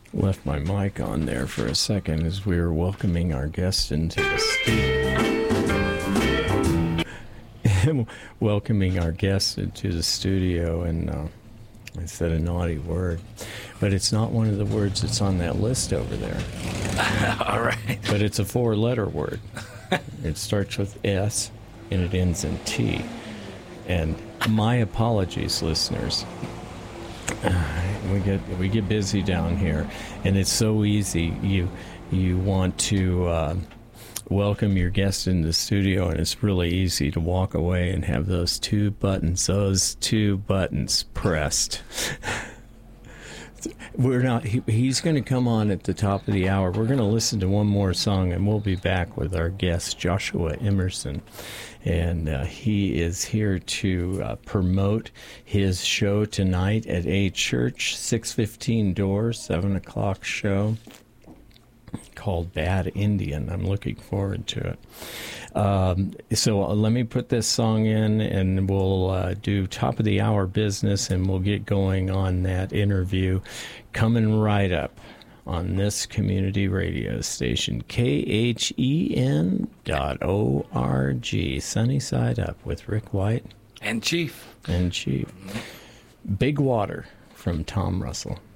Left my mic on there for a second as we were welcoming our guest into the studio. Welcoming our guest into the studio, and I said a naughty word, but it's not one of the words that's on that list over there. All right. But it's a 4-letter word. It starts with S and it ends in T. And my apologies, listeners. We get busy down here, and it's so easy. You want to welcome your guest in the studio, and it's really easy to walk away and have those two buttons pressed. He's going to come on at the top of the hour. We're going to listen to one more song, and we'll be back with our guest, Joshua Emerson. And he is here to promote his show tonight at A Church, 615 Doors, 7 o'clock show called Bad Indian. I'm looking forward to it. So let me put this song in, and we'll do top of the hour business, and we'll get going on that interview coming right up on this community radio station, KHEN.org. Sunny Side Up with Rick White. And Chief. Big Water from Tom Russell.